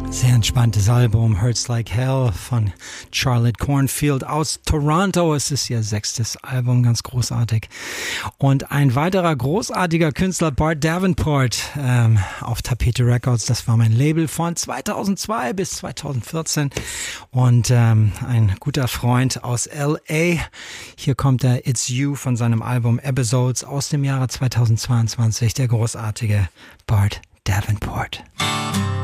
Sehr entspanntes Album, Hurts Like Hell von Charlotte Cornfield aus Toronto. Es ist ihr 6. Album, ganz großartig. Und ein weiterer großartiger Künstler, Bart Davenport, auf Tapete Records. Das war mein Label von 2002 bis 2014. Und ein guter Freund aus L.A. Hier kommt der It's You von seinem Album Episodes aus dem Jahre 2022. Der großartige Bart Davenport.